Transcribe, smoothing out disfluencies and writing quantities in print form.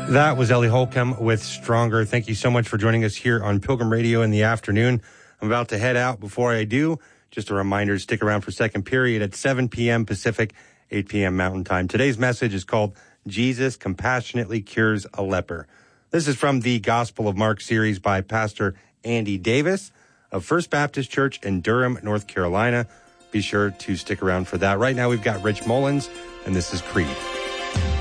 That was Ellie Holcomb with Stronger. Thank you so much for joining us here on Pilgrim Radio in the afternoon. I'm about to head out. Before I do, just a reminder to stick around for second period at 7 p.m. Pacific, 8 p.m. Mountain Time. Today's message is called Jesus Compassionately Cures a Leper. This is from the Gospel of Mark series by Pastor Andy Davis of First Baptist Church in Durham, North Carolina. Be sure to stick around for that. Right now we've got Rich Mullins, and this is Creed.